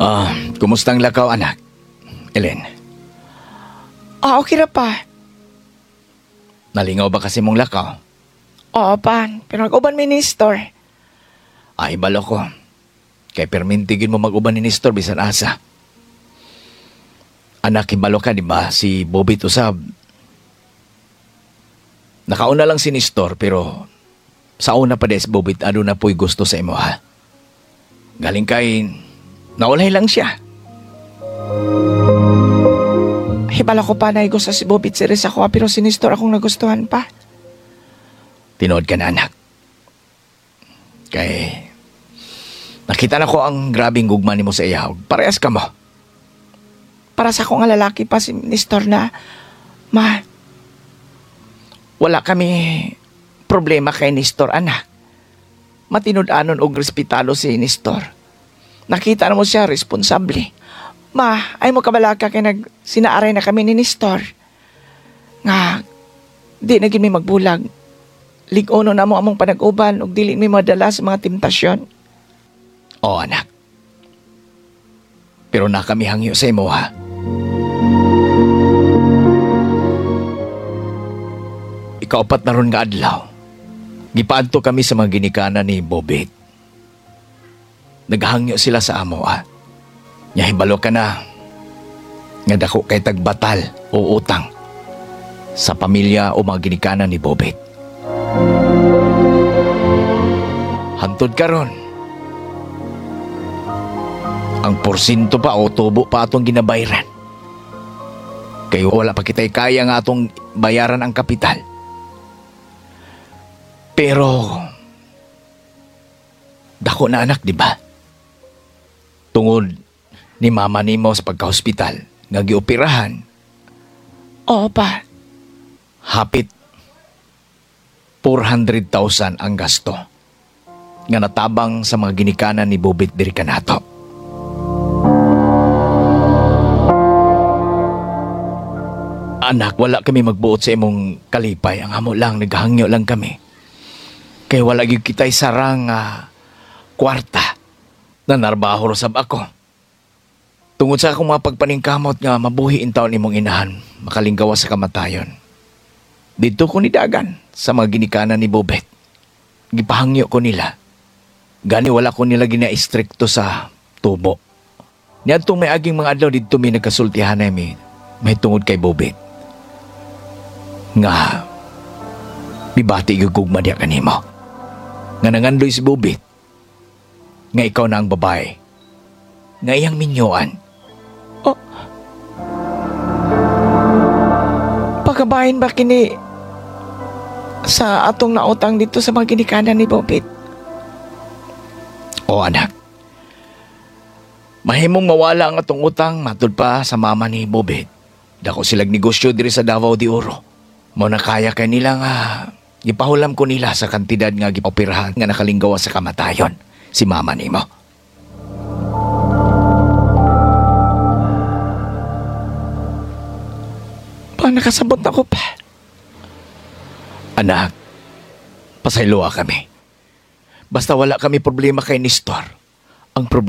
Kumusta ang lakaw, anak? Ellen, Okay ra pa. nalingaw ba kasi mong lakaw? Oo pa, pero nag-uban minister. Ay, balo ko. Kay permintigin mo mag-uban ni Nestor bisan asa. Anak, hibalo ka, di ba? Si Bobit usab. Nakauna lang si Nestor, pero sa una pa des, Bobit, ano na po'y gusto sa imo, ha? Galing kay, naulay lang siya. Hibala ko pa na gusto si Bobit series ako pero si Nestor akong nagustuhan pa. Tinood ka na, anak. Kay, nakita na ko ang grabing gugma ni mo sa iyaw. Parehas ka mo. Para sa akong nga lalaki pa si Nestor na, wala kami problema kay Nestor, anak. Matinud-anon og respetalo si Nestor. Nakita na mo siya responsable. Ay mo kabalaka kay sinaaray na kami ni Nestor. Nga, di na gid mi magbulag. Lig-ono na mo among panag-uban ug dili mi madala sa mga temptasyon. Oo, anak. Pero na kami hangyo sa imo, ha? Ikaapat na ron nga adlaw. Gipaadto kami sa mga ginikanan ni Bobit. Naghangyo sila sa amo, ha? Nyahibalo ka na. Nga dako kay tagbatal o utang sa pamilya o mga ginikanan ni Bobit. Hantod karon. Ang porsinto pa o tubo pa atong ginabayaran. Kaya wala pa kita'y kaya nga atong bayaran ang kapital. Pero, dako na anak, di ba? Tungod ni mama nimo sa pagka-hospital, nga gioperahan, Oo pa. hapit 400,000 ang gasto nga natabang sa mga ginikanan ni Bobit diri kanato. Anak, wala kami magbuot sa imong kalipay. Ang amo lang, naghangyo lang kami. Kaya wala gyud kita'y sarang kwarta na narbaho sab ako. Tungod sa akong mga pagpaningkamot nga mabuhi in taon imong inahan, makalinggawa sa kamatayon. Dito ko nidagan sa mga ginikanan ni Bobet. Gipahangyo ko nila. Gani wala ko nila gina-istrikto sa tubo. Niadtong may aging mga adlaw dito may nagkasultihan na may tungod kay Bobet. Nga, bibati yung gugma diya kanimo. Nga nangandoy si Bobet. Nga ikaw na ang babae. Nga iyang minyoan. Pagkabahin ba kini sa atong nautang dito sa mga ginikanan ni Bobit? O anak, mahimong mawala ang atong utang matud pa sa mama ni Bobet. Dako silag negosyo diri sa Davao de Oro. Mo na kaya kay nila nga gipahulam ko nila sa kantidad nga gipoperahan nga nakalinggawa sa kamatayon si mama nimo. Nakasabot ako pa. Anak, pasayloa kami. Basta wala kami problema kay Nestor. Ang problema